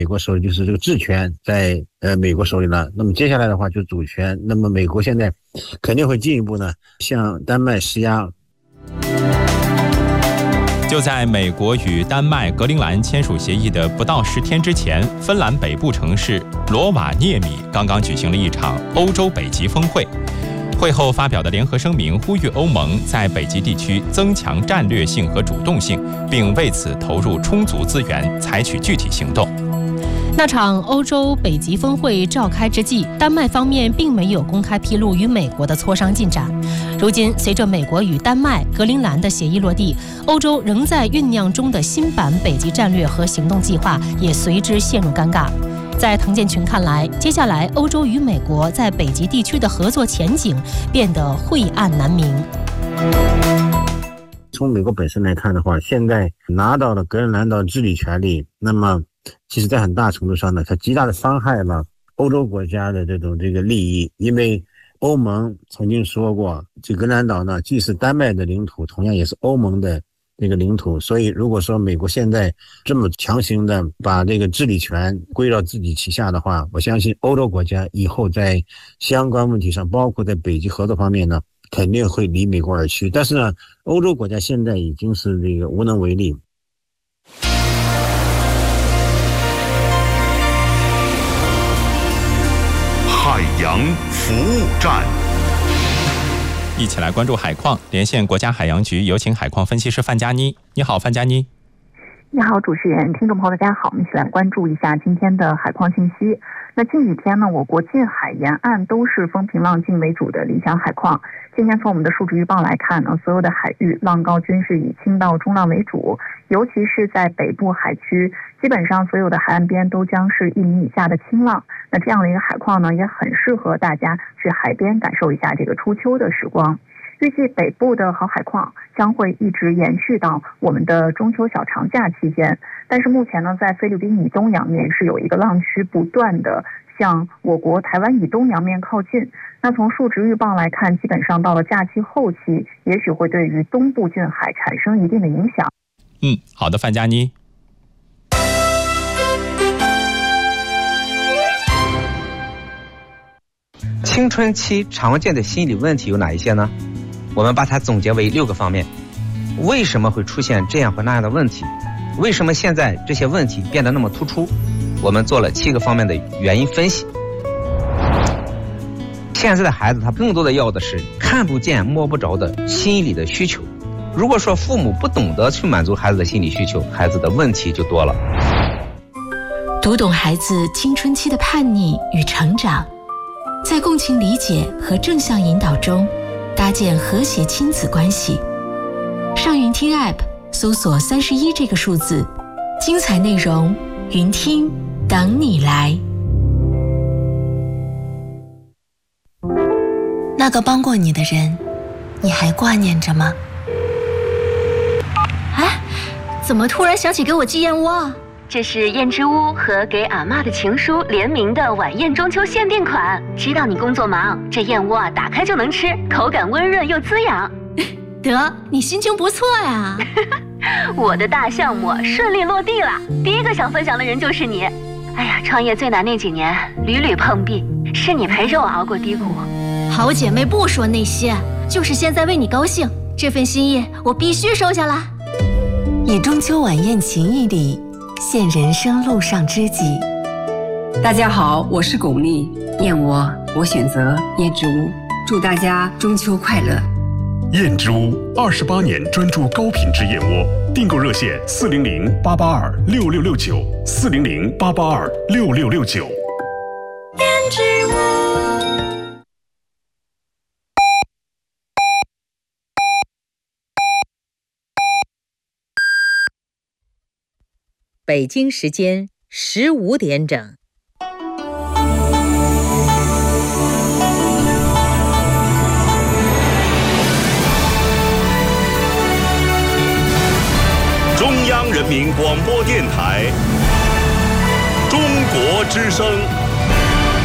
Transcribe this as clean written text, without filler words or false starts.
美国手里，就是这个治权在美国手里了。那么接下来的话就是主权，那么美国现在肯定会进一步呢向丹麦施压。 就在美国与丹麦格陵兰签署协议的不到10天之前，芬兰北部城市罗瓦涅米刚刚举行了一场欧洲北极峰会。会后发表的联合声明呼吁欧盟在北极地区增强战略性和主动性，并为此投入充足资源，采取具体行动。 那场欧洲北极峰会召开之际，丹麦方面并没有公开披露与美国的磋商进展。如今，随着美国与丹麦、格陵兰的协议落地，欧洲仍在酝酿中的新版北极战略和行动计划也随之陷入尴尬。在滕建群看来，接下来欧洲与美国在北极地区的合作前景变得晦暗难明。 从美国本身来看的话，现在拿到了格陵兰岛治理权利，那么其实在很大程度上呢，它极大的伤害了欧洲国家的这个利益。因为欧盟曾经说过，这格陵兰岛呢既是丹麦的领土，同样也是欧盟的这个领土，所以如果说美国现在这么强行的把这个治理权归到自己旗下的话，我相信欧洲国家以后在相关问题上，包括在北极合作方面呢，肯定会离美国而去。但是呢，欧洲国家现在已经是这个无能为力。 海洋服务站， 一起来关注海况，连线国家海洋局，有请海况分析师范佳妮。你好，范佳妮。 你好，主持人，听众朋友大家好，我们一起来关注一下今天的海况信息。那近几天呢，我国近海沿岸都是风平浪静为主的理想海况。今天从我们的数值预报来看呢，所有的海域浪高均是以轻到中浪为主，尤其是在北部海区，基本上所有的海岸边都将是1米以下的轻浪。那这样的一个海况呢，也很适合大家去海边感受一下这个初秋的时光。预计北部的好海况将会一直延续到我们的中秋小长假期间，但是目前呢，在菲律宾以东洋面是有一个浪区不断的向我国台湾以东洋面靠近。那从数值预报来看，基本上到了假期后期，也许会对于东部近海产生一定的影响。 好的，范佳妮。 青春期常见的心理问题有哪一些呢？我们把它总结为6个方面。为什么会出现这样或那样的问题？为什么现在这些问题变得那么突出？我们做了7个方面的原因分析。现在的孩子他更多的要的是看不见摸不着的心理的需求。如果说父母不懂得去满足孩子的心理需求，孩子的问题就多了。 读懂孩子青春期的叛逆与成长，在共情理解和正向引导中搭建和谐亲子关系。上云听 App 搜索31这个数字，精彩内容云听等你来。 那个帮过你的人，你还挂念着吗？ 哎，怎么突然想起给我寄燕窝啊？这是燕之屋和给阿嬷的情书联名的晚宴中秋限定款。知道你工作忙，这燕窝啊打开就能吃，口感温润又滋养。 得，你心情不错呀。 我的大项目顺利落地了，第一个想分享的人就是你。哎呀，创业最难那几年屡屡碰壁，是你陪着我熬过低谷。 好姐妹不说那些，就是现在为你高兴，这份心意我必须收下来。 以中秋晚宴情谊礼，献人生路上知己。 大家好，我是巩俐，燕窝我选择燕之屋，祝大家中秋快乐。 燕之屋28年专注高品质燕窝，订购热线400-882-6669，400-882-6669。 燕之屋。 北京时间15点整。 中央人民广播电台，中国之声。